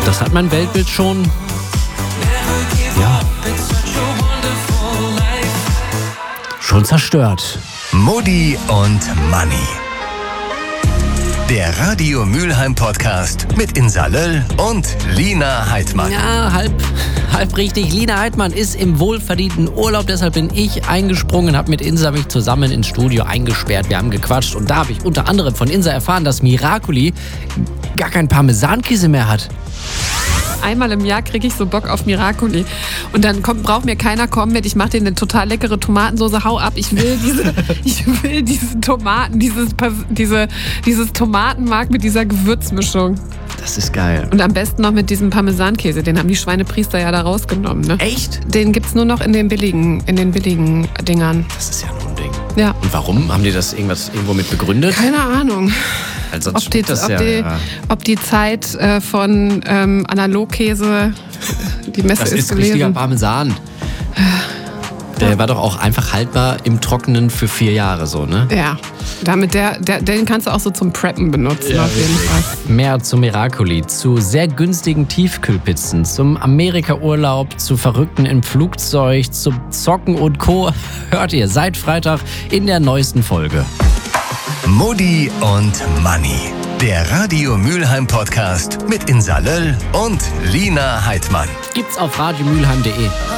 Das hat mein Weltbild schon, schon zerstört. Mutti und Manni. Der Radio Mülheim Podcast mit Insa Löll und Lina Heidmann. Ja, halb richtig. Lina Heidmann ist im wohlverdienten Urlaub, deshalb bin ich eingesprungen, habe mit Insa mich zusammen ins Studio eingesperrt. Wir haben gequatscht und da habe ich unter anderem von Insa erfahren, dass Miracoli gar kein Parmesankäse mehr hat. Einmal im Jahr kriege ich so Bock auf Miracoli. Und dann braucht mir keiner kommen mit, ich mache dir eine total leckere Tomatensoße, hau ab. Ich will diese Tomaten, dieses Tomatenmark mit dieser Gewürzmischung. Das ist geil. Und am besten noch mit diesem Parmesankäse, den haben die Schweinepriester ja da rausgenommen, ne? Echt? Den gibt's nur noch in den billigen Dingern. Das ist ja nur ein Ding. Ja. Und warum? Haben die das irgendwo mit begründet? Keine Ahnung. Also Ob die Zeit von Analogkäse die Messe das ist ist richtiger gewesen. Parmesan. Der war doch auch einfach haltbar im Trockenen für 4 Jahre so, ne? Ja, den kannst du auch so zum Preppen benutzen, auf jeden Fall. Mehr zu Miracoli, zu sehr günstigen Tiefkühlpizzen, zum Amerika-Urlaub, zu Verrückten im Flugzeug, zum Zocken und Co. hört ihr seit Freitag in der neuesten Folge. Mutti und Manni. Der Radio Mülheim Podcast mit Insa Löll und Lina Heidmann. Gibt's auf radiomülheim.de.